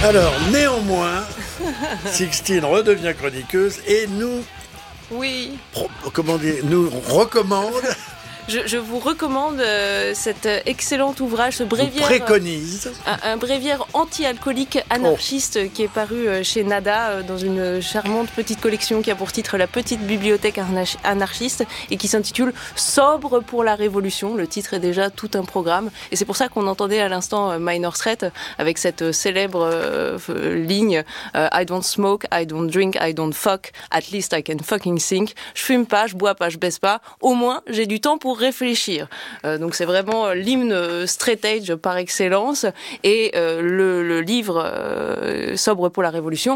Alors, néanmoins, Sixtine redevient chroniqueuse et nous, nous recommande... Je vous recommande cet excellent ouvrage, ce bréviaire. Préconise. Un bréviaire anti-alcoolique anarchiste qui est paru chez Nada dans une charmante petite collection qui a pour titre La petite bibliothèque anarchiste et qui s'intitule Sobre pour la révolution. Le titre est déjà tout un programme et c'est pour ça qu'on entendait à l'instant Minor Threat avec cette célèbre ligne I don't smoke, I don't drink, I don't fuck, at least I can fucking think. Je fume pas, je bois pas, je baisse pas. Au moins, j'ai du temps pour réfléchir. Donc c'est vraiment l'hymne straight edge par excellence et le livre Sobre pour la révolution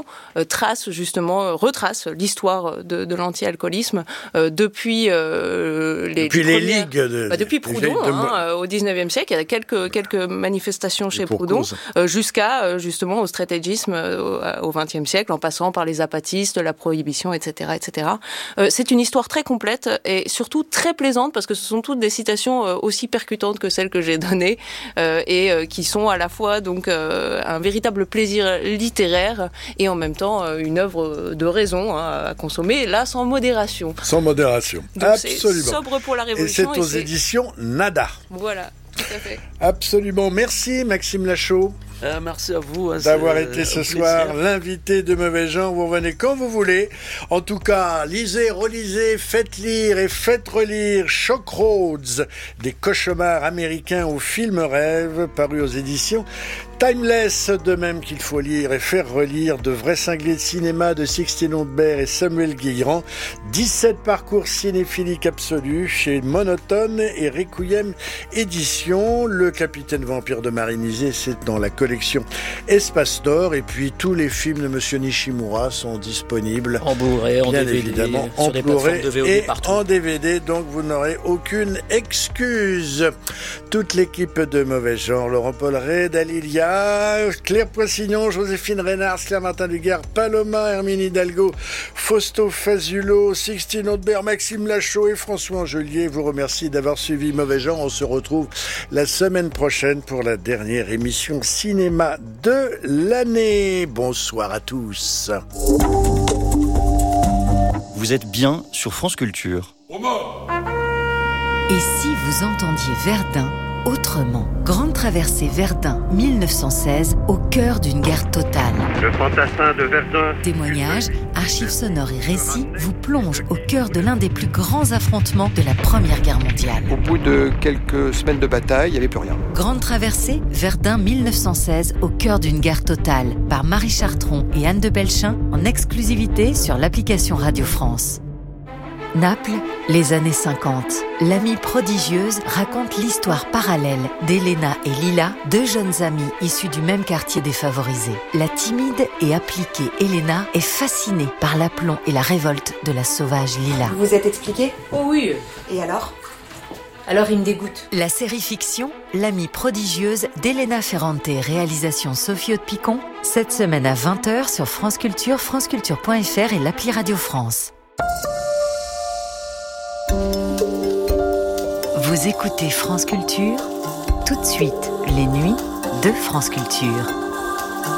retrace l'histoire de l'anti-alcoolisme depuis les ligues depuis Proudhon au 19e siècle. Il y a quelques manifestations chez Proudhon jusqu'à justement au straight edgisme au 20e siècle en passant par les apatistes, la prohibition, etc. etc. C'est une histoire très complète et surtout très plaisante parce que ce sont toutes des citations aussi percutantes que celles que j'ai données et qui sont à la fois donc un véritable plaisir littéraire et en même temps une œuvre de raison à consommer, là sans modération. Sans modération, donc absolument. C'est Sobre pour la révolution. Et c'est aux éditions Nada. Voilà, tout à fait. Absolument. Merci Maxime Lachaud. Merci à vous d'avoir été ce soir l'invité de Mauvais Genre. Vous revenez quand vous voulez. En tout cas, lisez, relisez, faites lire et faites relire Shock Roads, des cauchemars américains au film rêve, paru aux éditions Timeless, de même qu'il faut lire et faire relire De vrais cinglés de cinéma de Sixtine Aubert et Samuel Guégrand, 17 parcours cinéphiliques absolus chez Monotone et Requiem Éditions. Le Capitaine Vampire de Marinizé, c'est dans la collection Espace d'Or, et puis tous les films de Monsieur Nishimura sont disponibles en Blu-ray, en DVD, évidemment, sur des plateformes de VOD et partout. En DVD, donc vous n'aurez aucune excuse. Toute l'équipe de Mauvais Genre, Laurent-Paul Ray, Dalilia, Claire Poissignon, Joséphine Reynard, Claire Martin Duguerre, Paloma, Hermine Hidalgo, Fausto Fazulo, Sixtine Aubert, Maxime Lachaud et François Angelier vous remercie d'avoir suivi Mauvais Genre. On se retrouve la semaine prochaine pour la dernière émission cinéma de l'année. Bonsoir à tous. Vous êtes bien sur France Culture. Et si vous entendiez Verdun autrement? Grande traversée Verdun 1916, au cœur d'une guerre totale. Le fantassin de Verdun. Témoignages, archives sonores et récits vous plongent au cœur de l'un des plus grands affrontements de la Première Guerre mondiale. Au bout de quelques semaines de bataille, il n'y avait plus rien. Grande traversée Verdun 1916, au cœur d'une guerre totale, par Marie Chartron et Anne de Belchin, en exclusivité sur l'application Radio France. Naples, les années 50. L'amie prodigieuse raconte l'histoire parallèle d'Elena et Lila, deux jeunes amies issues du même quartier défavorisé. La timide et appliquée Elena est fascinée par l'aplomb et la révolte de la sauvage Lila. Vous vous êtes expliqué ? Oh oui. Et alors ? Alors il me dégoûte. La série fiction L'amie prodigieuse d'Elena Ferrante, réalisation Sophie Haute-Picon, cette semaine à 20h sur France Culture, franceculture.fr et l'appli Radio France. Vous écoutez France Culture, tout de suite, les nuits de France Culture.